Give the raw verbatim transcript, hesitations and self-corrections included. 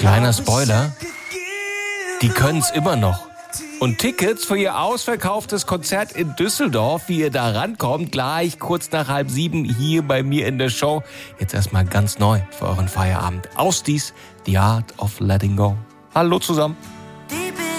Kleiner Spoiler, die können's immer noch. Und Tickets für ihr ausverkauftes Konzert in Düsseldorf, wie ihr da rankommt, gleich kurz nach halb sieben hier bei mir in der Show. Jetzt erstmal ganz neu für euren Feierabend. Ausdies, The Art of Letting Go. Hallo zusammen.